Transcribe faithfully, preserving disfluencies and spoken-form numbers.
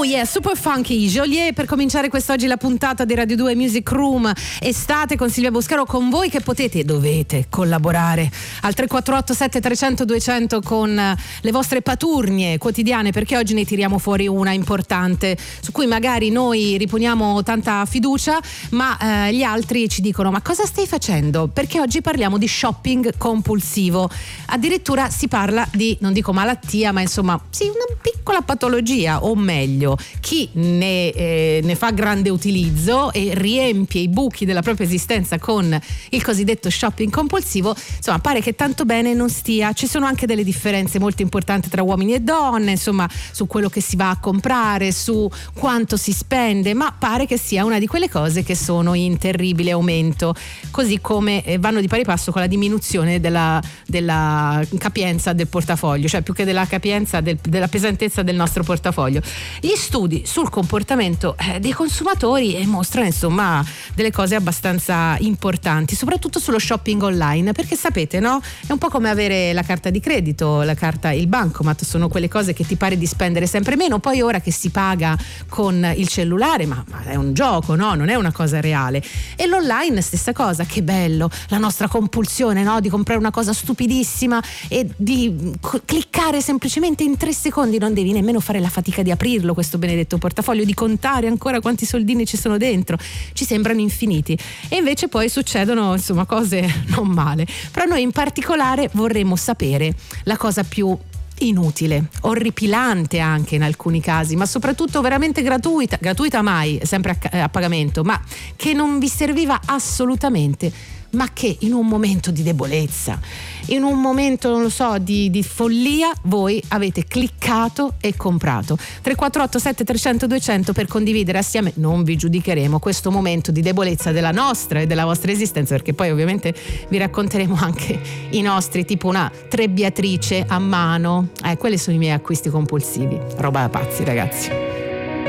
Oh yeah, super funky Joliet per cominciare quest'oggi la puntata di Radio due Music Room estate con Silvia Boscaro, con voi che potete e dovete collaborare al tre quattro otto sette trecento duecento con le vostre paturnie quotidiane, perché oggi ne tiriamo fuori una importante su cui magari noi riponiamo tanta fiducia, ma eh, gli altri ci dicono: ma cosa stai facendo? Perché oggi parliamo di shopping compulsivo, addirittura si parla di, non dico malattia, ma insomma sì, una piccola patologia, o meglio chi ne, eh, ne fa grande utilizzo e riempie i buchi della propria esistenza con il cosiddetto shopping compulsivo. Insomma, pare che tanto bene non stia. Ci sono anche delle differenze molto importanti tra uomini e donne, insomma, su quello che si va a comprare, su quanto si spende, ma pare che sia una di quelle cose che sono in terribile aumento, così come eh, vanno di pari passo con la diminuzione della, della capienza del portafoglio, cioè più che della capienza del, della pesantezza del nostro portafoglio. Gli studi sul comportamento eh, dei consumatori eh, mostrano insomma delle cose abbastanza importanti, soprattutto sullo shopping online, perché sapete, no? È un po' come avere la carta di credito, la carta, il bancomat, sono quelle cose che ti pare di spendere sempre meno, poi ora che si paga con il cellulare, ma, ma è un gioco, no? Non è una cosa reale. E l'online stessa cosa, che bello, la nostra compulsione, no? Di comprare una cosa stupidissima e di c- cliccare semplicemente in tre secondi, non devi nemmeno fare la fatica di aprirlo questo benedetto portafoglio, di contare ancora quanti soldini ci sono dentro, ci sembrano infiniti, e invece poi succedono insomma cose non male. Però noi in particolare vorremmo sapere la cosa più inutile, orripilante anche in alcuni casi, ma soprattutto veramente gratuita, gratuita mai, sempre a, a pagamento, ma che non vi serviva assolutamente, ma che in un momento di debolezza, in un momento, non lo so, di, di follia, voi avete cliccato e comprato. Tre quattro otto sette trecento duecento per condividere assieme, non vi giudicheremo, questo momento di debolezza della nostra e della vostra esistenza, perché poi ovviamente vi racconteremo anche i nostri, tipo una trebbiatrice a mano. Eh, quelli sono i miei acquisti compulsivi, roba da pazzi, ragazzi.